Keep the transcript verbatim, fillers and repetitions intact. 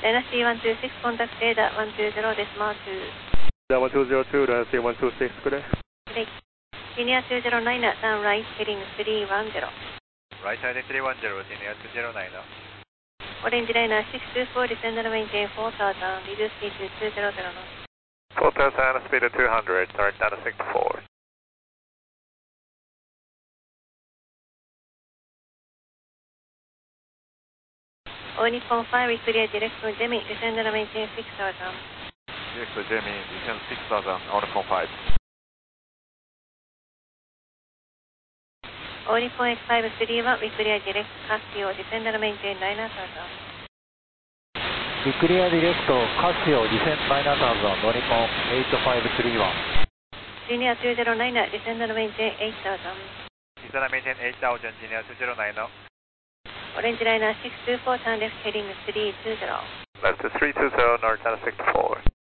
Dynasty one two six, contact radar one two zero decimal two. one two zero two, Dynasty one two six, good day. Good day. Senior two zero nine, down right, heading three one zero. Right heading three one zero, Senior two zero nine. Orange liner six two four, descend and maintain four thousand, reduce speed to two hundred knots. four thousand, speed of two hundred, start down to six four. All Nippon five, we clear direct to Jemmy, descend and maintain six thousand. Direct to Jemmy, descend six thousand, All Nippon five. All Nippon eight five three one, we clear direct Casio, descend and maintain nine thousand. We clear direct Casio, descend nine thousand, All Nippon eight five three one. Junior two zero nine, descend and maintain eight thousand. Descend and maintain eight thousand, Junior two zero nine. Orange liner six two four, turn left heading three two zero. Left to three two zero, north down to six four.